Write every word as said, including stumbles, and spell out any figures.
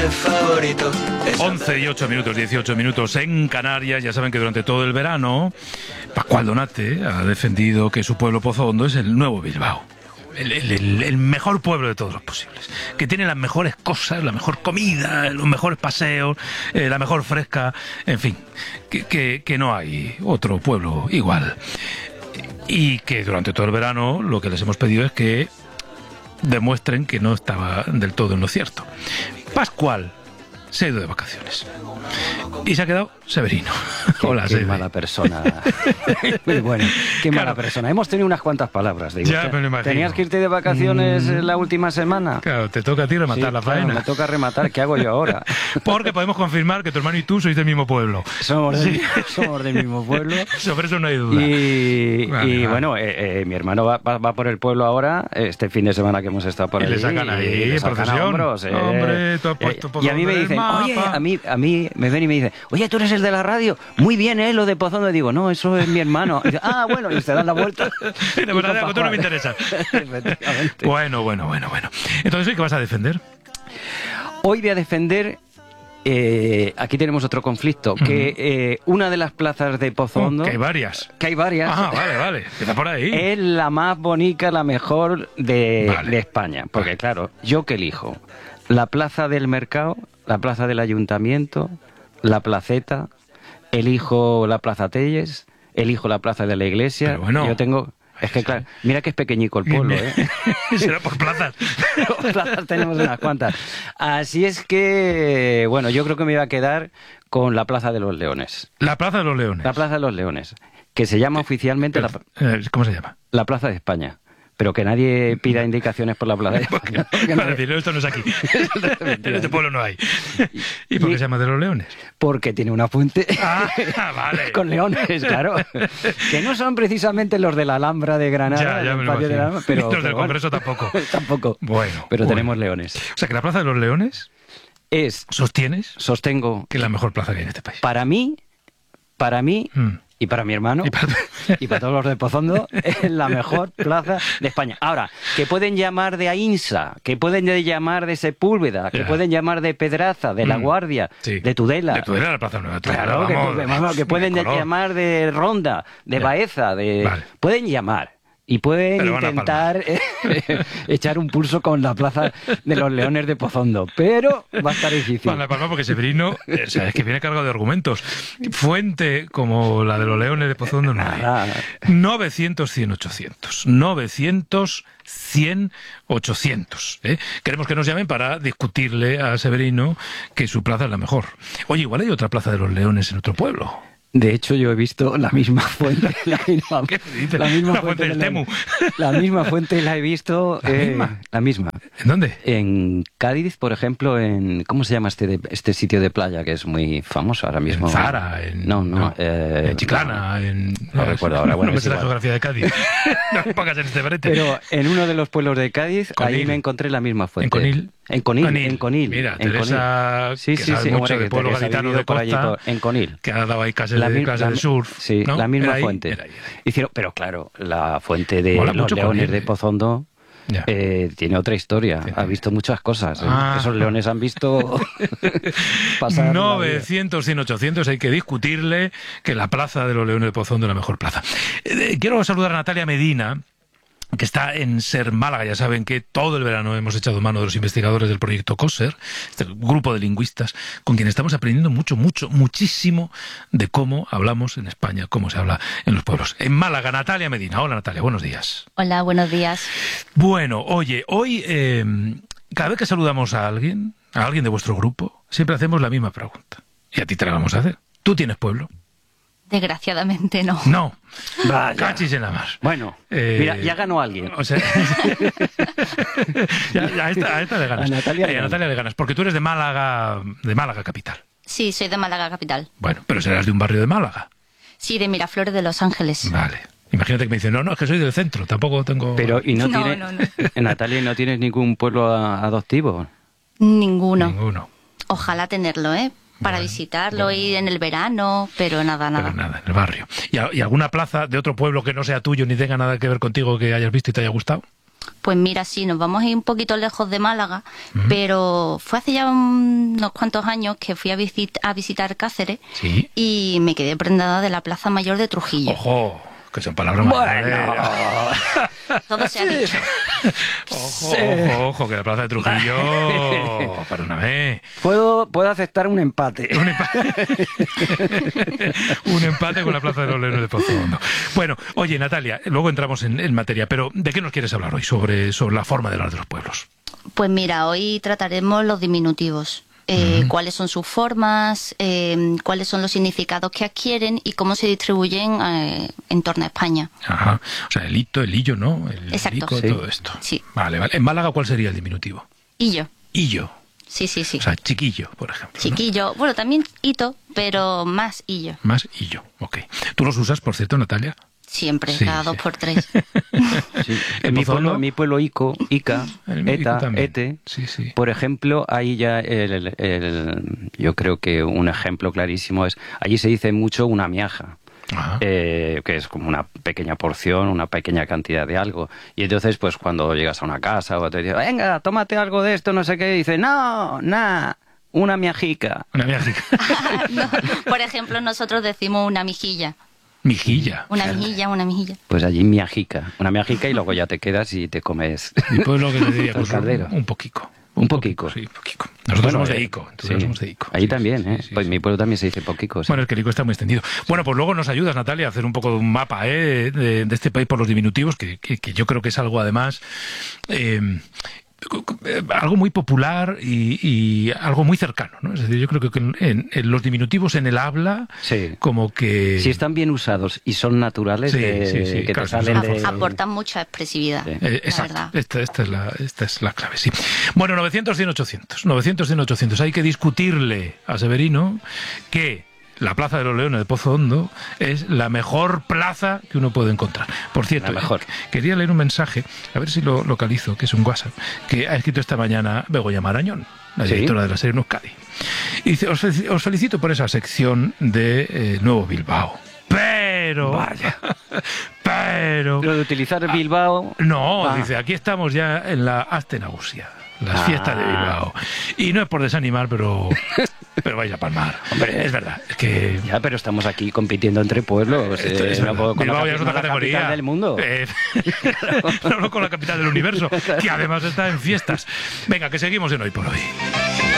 lugar favorito. once y ocho minutos, dieciocho minutos en Canarias. Ya saben que durante todo el verano Pascual Donate ha defendido que su pueblo Pozo Hondo es el nuevo Bilbao. El, el, el mejor pueblo de todos los posibles, que tiene las mejores cosas, la mejor comida, los mejores paseos, eh, la mejor fresca, en fin, que, que, que no hay otro pueblo igual. Y que durante todo el verano lo que les hemos pedido es que demuestren que no estaba del todo en lo cierto. Pascual se ha ido de vacaciones y se ha quedado Severino. Qué, Hola, qué Sebe. mala persona. Muy bueno, qué Claro. mala persona. Hemos tenido unas cuantas palabras. Digo, Ya me lo imagino. ¿tenías que irte de vacaciones Mm. la última semana? Claro, te toca a ti rematar Sí, la claro, faena. me toca rematar. ¿Qué hago yo ahora? Porque podemos confirmar que tu hermano y tú sois del mismo pueblo. Somos, del, Sí. somos del mismo pueblo. Sobre eso no hay duda. Y, Vale, y vale. bueno, eh, eh, mi hermano va, va, va por el pueblo ahora, este fin de semana que hemos estado por Y allí. le sacan ahí, y le en sacan a procesión. hombros, eh. Hombre, tú has puesto Eh, Pozo Y a mí Hondo me en el dicen, oye, mapa. a mí, a mí me ven y me dicen, oye, tú eres el de la radio, muy bien, ¿eh? Lo de Pozondo. Y digo, no, eso es mi hermano. Y dice, ah, bueno, y se dan la vuelta. De verdad, Y a tú no me interesa. Efectivamente. Bueno, bueno, bueno, bueno. Entonces, ¿hoy qué vas a defender? Hoy voy a defender, eh, aquí tenemos otro conflicto, que eh, una de las plazas de Pozo Oh, Hondo, que hay varias. que hay varias, Ah, vale, vale. Empieza por ahí. es la más bonita, la mejor de, Vale. de España. Porque Vale. claro, ¿yo qué elijo? La plaza del mercado, la plaza del ayuntamiento, la placeta, elijo la plaza Telles, elijo la plaza de la iglesia. Pero bueno. Yo tengo... Es que claro, mira que es pequeñico el pueblo, ¿eh? Será por plazas. Plazas tenemos unas cuantas. Así es que, bueno, yo creo que me iba a quedar con la Plaza de los Leones. La Plaza de los Leones. La Plaza de los Leones, que se llama oficialmente la, Eh, ¿Cómo se llama? la Plaza de España. Pero que nadie pida indicaciones por la Plaza de España. Porque Para nadie- decir, esto no es aquí. En este pueblo no hay. ¿Y por qué Y- se llama de los Leones? Porque tiene una fuente Ah, vale. con leones, claro. Que no son precisamente los de la Alhambra de Granada, Ya, ya el me lo patio de la imagino. Alhambra, pero, Los del pero bueno. Congreso tampoco. Tampoco. Bueno, Pero bueno. tenemos leones. O sea, que la Plaza de los Leones, Es, ¿sostienes sostengo, que es la mejor plaza que hay en este país? para mí, para mí Mm. y para mi hermano Y para- y para todos los de Pozondo es la mejor plaza de España. Ahora, que pueden llamar de Ainsa, que pueden llamar de Sepúlveda, que Ya. pueden llamar de Pedraza, de La Mm. Guardia, Sí. de Tudela. De Tudela, la Plaza Nueva. Tudela, Claro, que, vamos, que- vamos, que de pueden color. llamar de Ronda, de Ya. Baeza, de Vale. pueden llamar. Y pueden Pero van a intentar eh, echar un pulso con la plaza de los Leones de Pozondo. Pero va a estar difícil. Juan La Palma, porque Severino, eh, o sea, es que viene cargado de argumentos. Fuente como la de los Leones de Pozondo no hay. Nada. novecientos, cien, ochocientos. novecientos, cien, ochocientos. ¿eh? Queremos que nos llamen para discutirle a Severino que su plaza es la mejor. Oye, igual hay otra plaza de los Leones en otro pueblo. De hecho, yo he visto la misma fuente, la misma, ¿Qué dices? la misma La fuente del de la- Temu. La misma fuente la he visto. ¿La eh, misma? La misma. ¿En dónde? En Cádiz, por ejemplo, en ¿cómo se llama este de- este sitio de playa que es muy famoso ahora mismo? En Zara, en, no, no, eh, en Chiclana, en... no recuerdo ahora, bueno, no me es sé la igual. geografía de Cádiz. No me pongas en este brete. Pero en uno de los pueblos de Cádiz, Conil. ahí me encontré la misma fuente. ¿En Conil? En Conil, Conil. en Conil. Mira, en Teresa, Conil. Sí, que sí, sabe sí, mucho hombre, de que pueblo Teresa ha gaditano vivido de por allí, costa, por- en Conil. que ha dado ahí clases, La de, mi- clases la de mi- surf. Sí, ¿no? la misma Era ahí, fuente. era ahí, era ahí. Hicieron, pero claro, la fuente de Mola los mucho Leones Conil, de eh. Pozondo Ya. eh, tiene otra historia. Sí. Ha visto muchas cosas. ¿eh? Ah. Esos leones han visto pasar. la vida. novecientos, cien, ochocientos, hay que discutirle que la plaza de los Leones de Pozondo es la mejor plaza. Eh, quiero saludar a Natalia Medina, que está en SER Málaga. Ya saben que todo el verano hemos echado mano de los investigadores del proyecto COSER, este grupo de lingüistas con quien estamos aprendiendo mucho, mucho, muchísimo de cómo hablamos en España, cómo se habla en los pueblos. En Málaga, Natalia Medina. Hola, Natalia, buenos días. Hola, buenos días. Bueno, oye, hoy eh, cada vez que saludamos a alguien, a alguien de vuestro grupo, siempre hacemos la misma pregunta. Y a ti te la vamos a hacer. ¿Tú tienes pueblo? Desgraciadamente no. No. Vaya. Cachis en la mar. Bueno, Eh, mira, ya ganó alguien. O sea, ya, ya a, esta, a esta le ganas. A Natalia le Eh, a ganas. Natalia le ganas, porque tú eres de Málaga, de Málaga capital. Sí, soy de Málaga capital. Bueno, pero serás de un barrio de Málaga. Sí, de Miraflores de Los Ángeles. Vale. Imagínate que me dicen, no, no, es que soy del centro, tampoco tengo... Pero, ¿y no, No, tiene, no, no. Natalia, ¿no tienes ningún pueblo a- adoptivo? Ninguno. Ninguno. Ojalá tenerlo, ¿eh? Para Bueno, visitarlo, bueno. ir en el verano, pero nada, nada. Pero nada, en el barrio. ¿Y, a- y alguna plaza de otro pueblo que no sea tuyo ni tenga nada que ver contigo que hayas visto y te haya gustado? Pues mira, sí, nos vamos a ir un poquito lejos de Málaga, uh-huh. pero fue hace ya un, unos cuantos años que fui a, visit, a visitar Cáceres ¿Sí? y me quedé prendada de la Plaza Mayor de Trujillo. ¡Ojo! Que son palabras bueno. Todo se ha dicho. Ojo, Sí. ojo, ojo, que la Plaza de Trujillo, perdóname. Puedo, puedo aceptar un empate. Un empate. Un empate con la Plaza de los Leones de Pozo Hondo. Bueno, oye, Natalia, luego entramos en, en materia, pero ¿de qué nos quieres hablar hoy sobre, sobre la forma de hablar de los pueblos? Pues mira, hoy trataremos los diminutivos. Eh, Mm. cuáles son sus formas, eh, cuáles son los significados que adquieren y cómo se distribuyen eh, en torno a España. Ajá. O sea, el hito, el hillo, ¿no? El Exacto. lico, Sí. todo esto. Sí. Vale, vale. En Málaga, ¿cuál sería el diminutivo? Y yo. Hillo. Sí, sí, sí. O sea, chiquillo, por ejemplo. ¿no? Chiquillo. Bueno, también hito, pero más hillo. Más hillo, ok. ¿Tú los usas, por cierto, Natalia? Siempre, Sí, cada sí. dos por tres. Sí. ¿En En mi Pozo pueblo, Hondo? mi pueblo Ico, Ica, En mi Ico Eta, también. Ete, Sí, sí. por ejemplo, ahí ya el, el- el- yo creo que un ejemplo clarísimo es, allí se dice mucho una miaja. Ajá. Eh, que es como una pequeña porción, una pequeña cantidad de algo. Y entonces, pues cuando llegas a una casa o te dicen, venga, tómate algo de esto, no sé qué, y dice, no, nada, una miajica. Una miajica. No, por ejemplo, nosotros decimos una mijilla. Mijilla. Una mijilla, una mijilla. Pues allí miajica, una miajica y luego ya te quedas y te comes. Mi pueblo que le diría, El pues, caldero. un, un poquico. Un poquico. Sí, un poquico. Nosotros Bueno, somos de eh, Ico. Nosotros sí. somos de Ico. Ahí Sí, también, sí, ¿eh? sí, Pues sí. mi pueblo también se dice poquico. sí. Bueno, el que el Ico está muy extendido. Bueno, pues luego nos ayudas, Natalia, a hacer un poco de un mapa ¿eh? de, de este país por los diminutivos, que, que, que yo creo que es algo, además, eh, algo muy popular y, y algo muy cercano, ¿no? Es decir, yo creo que en, en los diminutivos en el habla, Sí. como que... Si están bien usados y son naturales, Sí, de- sí, sí, que claro, te salen sí, de... sí. Aportan mucha expresividad. Sí. Eh, La exacto, verdad. esta, esta, es la, esta es la clave, sí. Bueno, novecientos, cien, ochocientos. novecientos, cien, ochocientos. Hay que discutirle a Severino que la Plaza de los Leones de Pozo Hondo es la mejor plaza que uno puede encontrar. Por cierto, La mejor. eh, quería leer un mensaje, a ver si lo localizo, que es un WhatsApp, que ha escrito esta mañana Begoña Marañón, la ¿Sí? directora de la serie en Euskadi. Y dice, os, felici- os felicito por esa sección de eh, Nuevo Bilbao. Pero... Vaya. Pero... Lo de utilizar Bilbao... No, va. dice, aquí estamos ya en la Astenagusia, las Ah. fiestas de Bilbao. Y no es por desanimar, pero pero vais a palmar. Hombre, es verdad, es que... Ya, pero estamos aquí compitiendo entre pueblos. Esto eh, es no verdad. puedo- con la Bilbao ya es capi- otra con la categoría. capital del mundo. Eh, no, no con la capital del universo, que además está en fiestas. Venga, que seguimos en Hoy por Hoy.